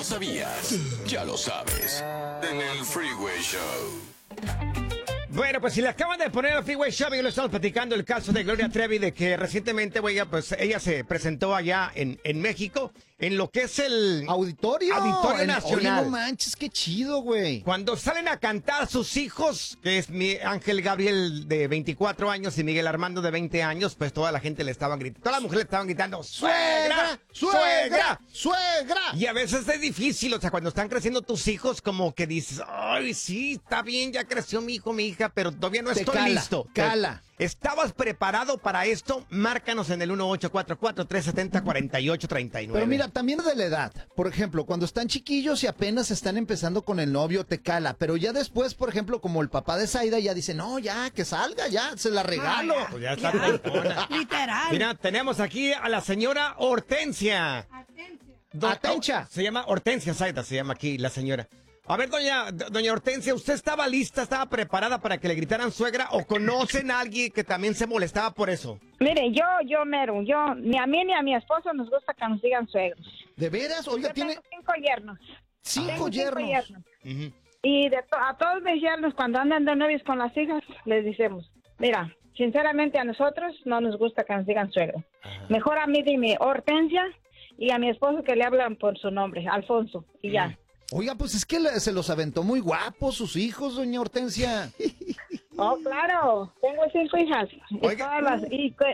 lo sabías? Ya lo sabes. En el Freeway Show. Bueno, pues si le acaban de poner al Freeway Show, y lo estamos platicando el caso de Gloria Trevi, de que recientemente, güey, pues ella se presentó allá en México, en lo que es el Auditorio Nacional. Oye, no manches, qué chido, güey. Cuando salen a cantar sus hijos, que es mi Ángel Gabriel de 24 años y Miguel Armando de 20 años, pues toda la gente le estaban gritando, todas las mujeres le estaban gritando, ¡suegra! ¡Suegra! ¡Suegra! Y a veces es difícil, o sea, cuando están creciendo tus hijos, como que dices, ay, sí, está bien, ya creció mi hijo, mi hija, pero todavía no estoy listo. Cala. ¿Estabas preparado para esto? Márcanos en el 1844-370-4839. Pero mira, también de la edad. Por ejemplo, cuando están chiquillos y apenas están empezando con el novio, te cala. Pero ya después, por ejemplo, como el papá de Zaida ya dice, no, ya, que salga, ya, se la regalo. Pues ya está tristona. Literal. Mira, tenemos aquí a la señora Hortensia. Atencha. Se llama Hortensia Zaida, se llama aquí la señora. A ver, doña Hortensia, ¿usted estaba lista, estaba preparada para que le gritaran suegra o conocen a alguien que también se molestaba por eso? Mire, yo mero, ni a mí ni a mi esposo nos gusta que nos digan suegros. ¿De veras? Oiga, Yo tiene tengo 5 yernos. cinco Tengo yernos. Ujú. Y a todos mis yernos, cuando andan de novios con las hijas, les decimos, mira, sinceramente a nosotros no nos gusta que nos digan suegro. Mejor a mí dime Hortensia y a mi esposo que le hablan por su nombre, Alfonso, y ya. Oiga, pues es que se los aventó muy guapos sus hijos, doña Hortensia. Oh, claro, tengo 5 hijas. Y, Oiga.